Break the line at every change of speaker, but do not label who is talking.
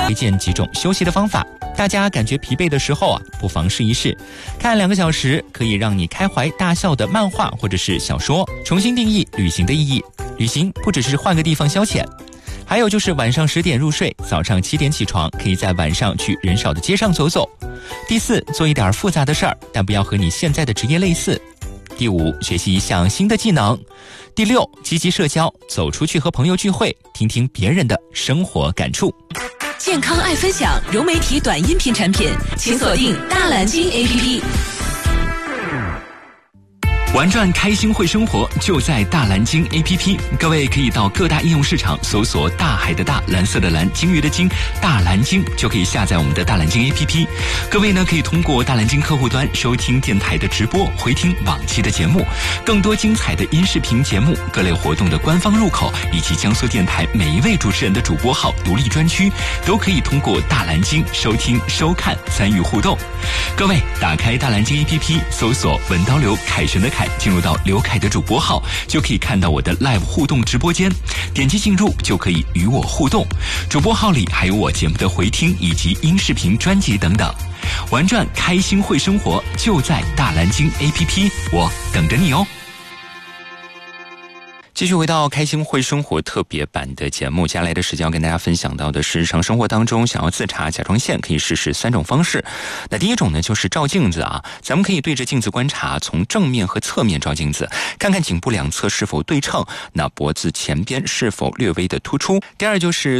推荐几种休息的方法。大家感觉疲惫的时候不妨试一试看2个小时可以让你开怀大笑的漫画或者是小说。重新定义旅行的意义，旅行不只是换个地方消遣，还有就是晚上10点入睡，早上7点起床，可以在晚上去人少的街上走走。第4，做一点复杂的事儿，但不要和你现在的职业类似。第5，学习一项新的技能。第6，积极社交，走出去和朋友聚会，听听别人的生活感触。
健康爱分享融媒体短音频产品，请锁定大蓝鲸 APP。
玩转开心会生活就在大蓝鲸 APP， 各位可以到各大应用市场搜索大海的大，蓝色的蓝，鲸鱼的鲸，大蓝鲸，就可以下载我们的大蓝鲸 APP。 各位呢可以通过大蓝鲸客户端收听电台的直播，回听往期的节目，更多精彩的音视频节目，各类活动的官方入口，以及江苏电台每一位主持人的主播号独立专区，都可以通过大蓝鲸收听收看参与互动。各位打开大蓝鲸 APP， 搜索文刀刘凯旋的凯，进入到刘凯的主播号，就可以看到我的 live 互动直播间，点击进入就可以与我互动。主播号里还有我节目的回听以及音视频专辑等等。玩转开心会生活就在大蓝鲸 APP， 我等着你哦。
继续回到开心会生活特别版的节目，接下来的时间要跟大家分享到的是日常生活当中想要自查甲状腺可以试试3种方式。那第一种呢就是照镜子咱们可以对着镜子观察，从正面和侧面照镜子，看看颈部两侧是否对称，那脖子前边是否略微的突出。第二就是